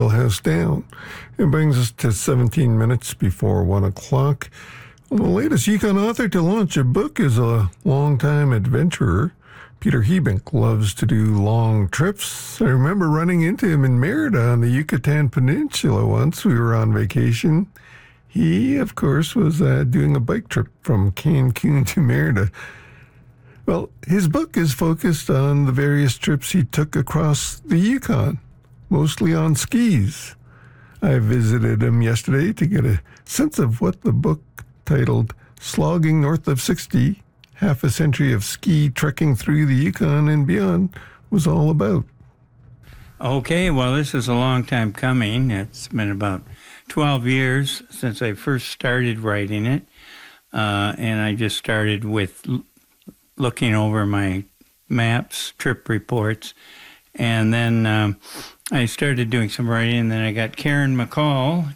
House down. It brings us to 17 minutes before 1 o'clock. Well, the latest Yukon author to launch a book is a longtime adventurer. Peter Hebink loves to do long trips. I remember running into him in Merida on the Yucatan Peninsula once. We were on vacation. He, of course, was doing a bike trip from Cancun to Merida. Well, his book is focused on the various trips he took across the Yukon, mostly on skis. I visited him yesterday to get a sense of what the book titled Slogging North of 60, Half a Century of Ski Trekking Through the Yukon and Beyond was all about. Okay, well, this is a long time coming. It's been about 12 years since I first started writing it, and I just started with looking over my maps, trip reports, and then I started doing some writing, and then I got Karen McCall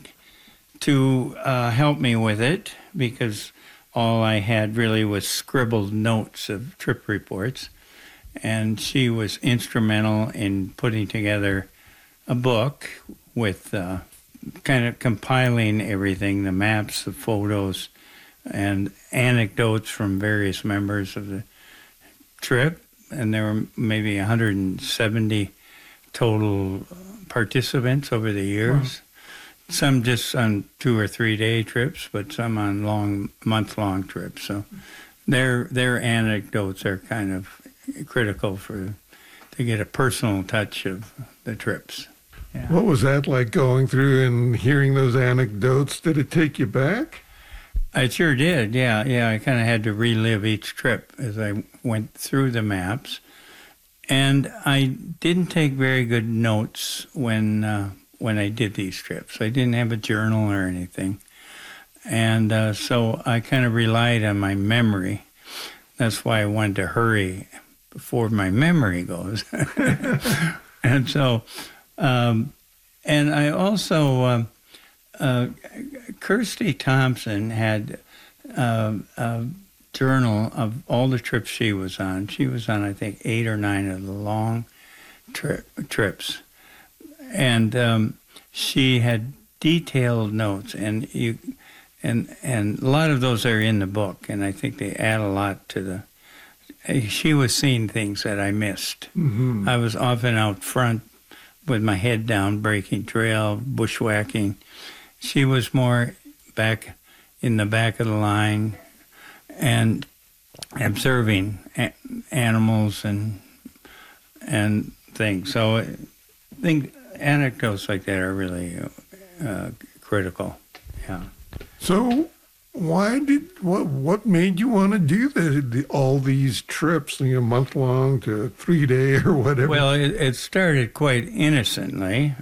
to help me with it, because all I had really was scribbled notes of trip reports, and she was instrumental in putting together a book with kind of compiling everything, the maps, the photos, and anecdotes from various members of the trip, and there were maybe 170 total participants over the years. Wow. Some just on 2 or 3 day trips, but some on long, month-long trips. So their anecdotes are kind of critical to get a personal touch of the trips. Yeah. What was that like, going through and hearing those anecdotes? Did it take you back? I sure did, yeah. I kind of had to relive each trip as I went through the maps. And I didn't take very good notes when I did these trips. I didn't have a journal or anything. And so I kind of relied on my memory. That's why I wanted to hurry before my memory goes. And so, and I also, Kirsty Thompson had a journal of all the trips she was on. She was on, I think, 8 or 9 of the long trips. And she had detailed notes, and a lot of those are in the book, and I think they add a lot to the. She was seeing things that I missed. Mm-hmm. I was often out front with my head down, breaking trail, bushwhacking. She was more back in the back of the line and observing animals and things. So I think anecdotes like that are really critical. Yeah. So what made you want to do all these trips, month long to 3 day or whatever? Well, it started quite innocently.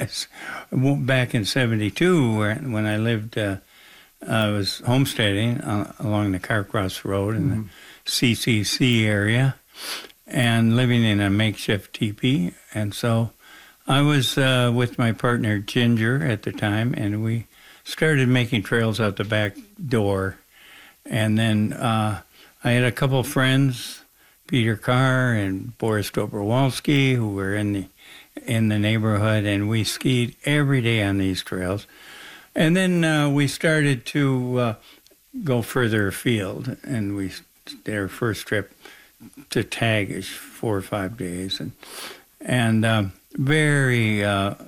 Back in 72, when I lived, I was homesteading along the Carcross Road in the CCC area and living in a makeshift teepee. And so I was with my partner Ginger at the time, and we started making trails out the back door. And then I had a couple of friends, Peter Carr and Boris Dobrowolski, who were in the neighborhood, and we skied every day on these trails. And then we started to go further afield, and we did our first trip to Tagish, 4 or 5 days, and very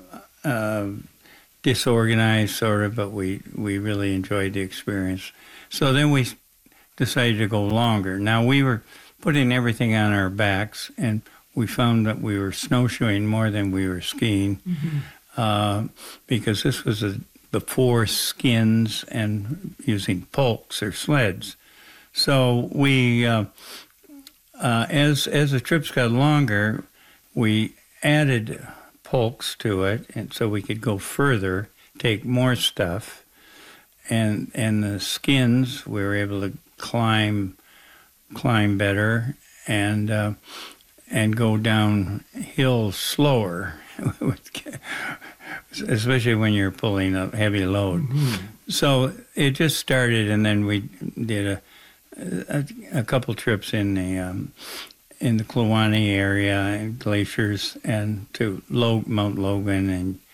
disorganized sort of, but we really enjoyed the experience. So then we decided to go longer. Now we were putting everything on our backs, and we found that we were snowshoeing more than we were skiing, because this was before skins and using pulks or sleds. So we, as the trips got longer, we added pulks to it, and so we could go further, take more stuff, and the skins we were able to climb better and go down hills slower, especially when you're pulling a heavy load. Mm-hmm. So it just started, and then we did a couple trips in the Kluane area and glaciers, and to Mount Logan and